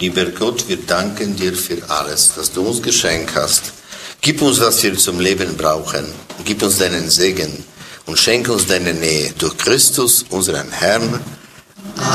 Lieber Gott, wir danken dir für alles, das du uns geschenkt hast. Gib uns, was wir zum Leben brauchen. Gib uns deinen Segen und schenk uns deine Nähe durch Christus, unseren Herrn.